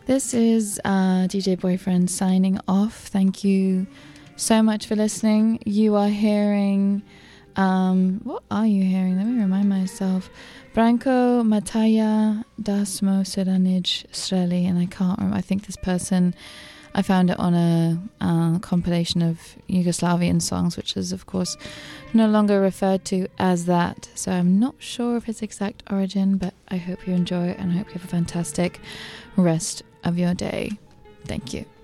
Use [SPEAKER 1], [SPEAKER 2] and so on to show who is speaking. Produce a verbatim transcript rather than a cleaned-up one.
[SPEAKER 1] This is uh, D J Boyfriend signing off. Thank you so much for listening. You are hearing... Um, what are you hearing? Let me remind myself. Branko Mataja Dasmo Seranij Sreli, and I can't remember. I think this person, I found it on a uh, compilation of Yugoslavian songs, which is, of course, no longer referred to as that. So I'm not sure of its exact origin, but I hope you enjoy it, and I hope you have a fantastic rest of your day. Thank you.